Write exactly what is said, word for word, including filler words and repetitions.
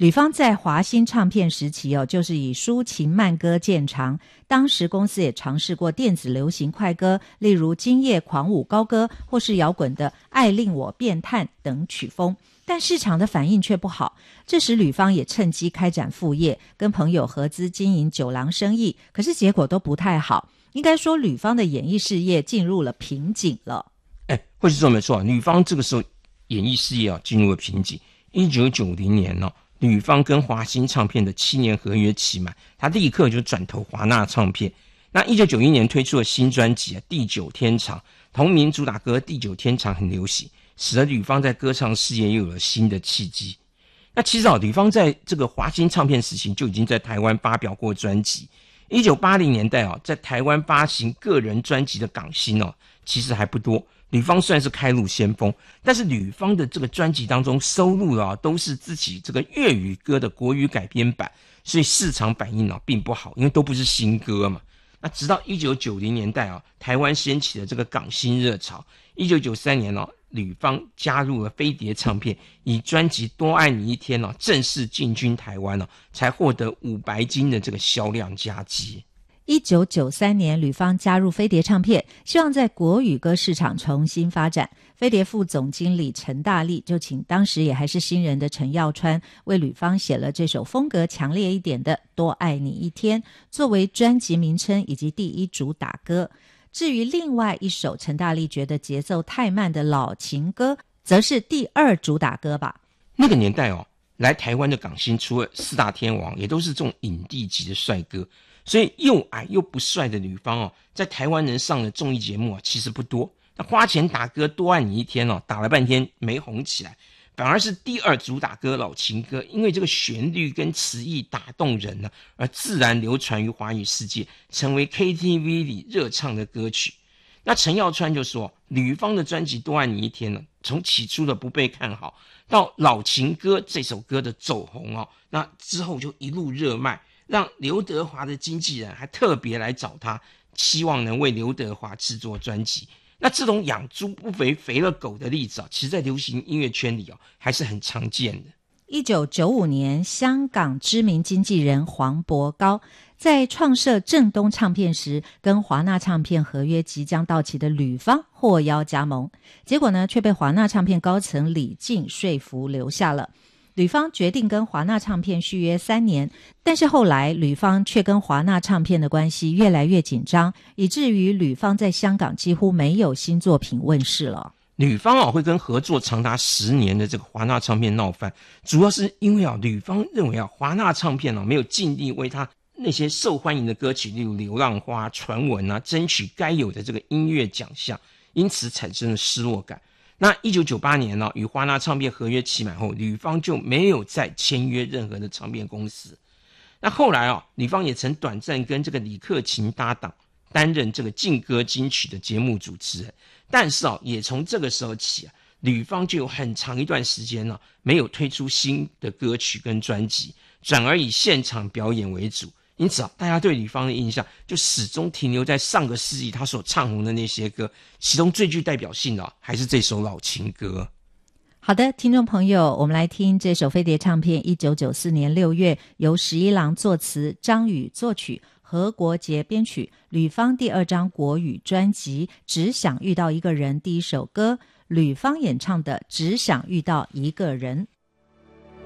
吕方在华星唱片时期哦，就是以抒情慢歌见长，当时公司也尝试过电子流行快歌，例如今夜狂舞高歌或是摇滚的爱令我变态等曲风，但市场的反应却不好。这时吕方也趁机开展副业，跟朋友合资经营酒廊生意，可是结果都不太好。应该说吕方的演艺事业进入了瓶颈了。 哎，会是说没错，吕方这个时候演艺事业啊进入了瓶颈。一九九零年呢、哦，吕方跟华星唱片的七年合约期满，他立刻就转投华纳唱片。那一九九一年推出了新专辑啊，《地久天长》，同名主打歌《地久天长》很流行，使得吕方在歌唱事业又有了新的契机。那其实啊，吕方在这个华星唱片时期就已经在台湾发表过专辑。一九八零年代啊，在台湾发行个人专辑的港星哦、啊，其实还不多。吕方算是开路先锋，但是吕方的这个专辑当中收录的啊，都是自己这个粤语歌的国语改编版，所以市场反应啊并不好，因为都不是新歌嘛。那直到一九九零年代啊，台湾掀起了这个港星热潮。一九九三年啊，吕方加入了飞碟唱片，以专辑《多爱你一天》啊正式进军台湾啊，才获得五白金的这个销量佳绩。 一九九三年吕方加入飞碟唱片，希望在国语歌市场重新发展。飞碟副总经理陈大力就请当时也还是新人的陈耀川为吕方写了这首风格强烈一点的《多爱你一天》作为专辑名称以及第一主打歌。至于另外一首陈大力觉得节奏太慢的老情歌，则是第二主打歌吧。 那个年代哦，来台湾的港星除了四大天王，也都是这种影帝级的帅哥。所以又矮又不帅的吕方哦，在台湾能上的综艺节目啊，其实不多。那花钱打歌多爱你一天哦，打了半天没红起来，反而是第二主打歌老情歌，因为这个旋律跟词意打动人呢、啊，而自然流传于华语世界，成为 K T V 里热唱的歌曲。那陈耀川就说，吕方的专辑多爱你一天呢，从起初的不被看好，到老情歌这首歌的走红哦，那之后就一路热卖。让刘德华的经纪人还特别来找他，希望能为刘德华制作专辑。那这种养猪不肥肥了狗的例子啊，其实在流行音乐圈里啊还是很常见的。 一九九五年，香港知名经纪人黄伯高在创设正东唱片时，跟华纳唱片合约即将到期的吕方获邀加盟，结果呢却被华纳唱片高层李静说服留下了。吕方决定跟华纳唱片续约三年，但是后来吕方却跟华纳唱片的关系越来越紧张，以至于吕方在香港几乎没有新作品问世了。 吕方啊会跟合作长达十年的这个华纳唱片闹翻，主要是因为啊吕方认为啊华纳唱片啊没有尽力为他那些受欢迎的歌曲，例如《流浪花》、《传闻》啊，争取该有的这个音乐奖项，因此产生了失落感。那一九九八年呢、啊，与华纳唱片合约期满后，吕方就没有再签约任何的唱片公司。那后来啊，吕方也曾短暂跟这个李克勤搭档，担任这个劲歌金曲的节目主持人。但是啊，也从这个时候起啊，吕方就有很长一段时间呢、啊，没有推出新的歌曲跟专辑，转而以现场表演为主。因此啊，大家对吕方的印象就始终停留在上个世纪他所唱红的那些歌，其中最具代表性的、啊、还是这首老情歌。 好的，听众朋友，我们来听这首飞碟唱片一九九四年六月由十一郎作词，张宇作曲，何国杰编曲，吕方第二张国语专辑《只想遇到一个人》第一首歌，吕方演唱的《只想遇到一个人》。